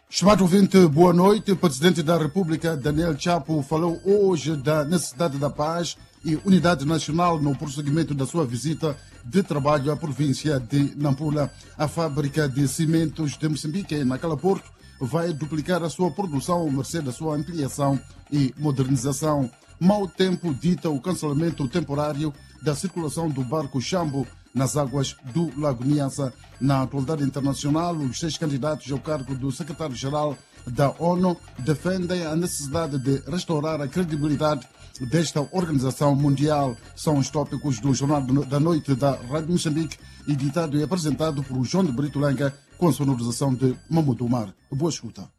Estimado ouvinte, boa noite. O Presidente da República, Daniel Chapo, falou hoje da necessidade da paz e unidade nacional no prosseguimento da sua visita de trabalho à província de Nampula. A fábrica de cimentos de Moçambique, naquela Porto, vai duplicar a sua produção à mercê da sua ampliação e modernização. Mau tempo dita o cancelamento temporário da circulação do barco Chambo nas águas do Lago Niassa. Na atualidade internacional, os 6 candidatos ao cargo do secretário-geral da ONU defendem a necessidade de restaurar a credibilidade desta organização mundial. São os tópicos do Jornal da Noite da Rádio Moçambique, editado e apresentado por João de Brito Lenga, com a sonorização de Mamudu Omar. Boa escuta.